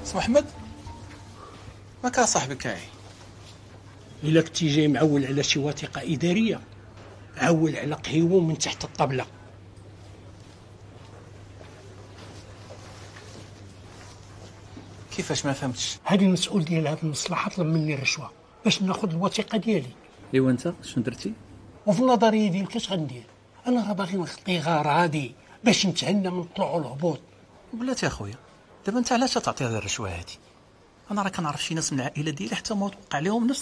سي محمد، ما كان صاحبي كاعي. إلا كنتي جاي معول على شي وثيقة إدارية، عول على قهيوه من تحت الطبلة. كيفاش؟ ما فهمتش. هذه المسؤول ديال هذه المصلحة طلب مني الرشوة باش ناخذ الوثيقة ديالي. ايوا انت شنو درتي؟ وفي النظرية ديالك اش غندير؟ انا راه باغي نخطي غار عادي باش نتهنى من الطلوع والهبوط. بلاتي يا خويا، دابا انت علاش تعطي هذه الرشوه هذه؟ انا راه كنعرف شي ناس من العائله ديالي حتى ما وقع لهم نفس